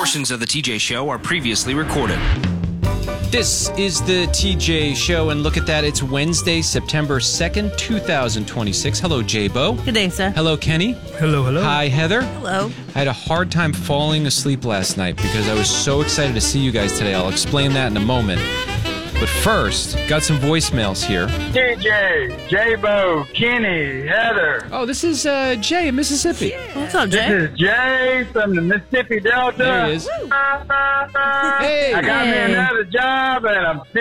Portions of the TJ Show are previously recorded. This is the TJ Show, and look at that. It's Wednesday, September 2nd, 2026. Hello, J-Bo. Good day, sir. Hello, Kenny. Hello, hello. Hi, Heather. Hello. I had a hard time falling asleep last night because I was so excited to see you guys today. I'll explain that in a moment. But first, got some voicemails here. TJ, J-Bo, Kenny, Heather. Oh, this is Jay in Mississippi. What's up, Jay? This is Jay from the Mississippi Delta. There he is. Hey. I got me another job, and I'm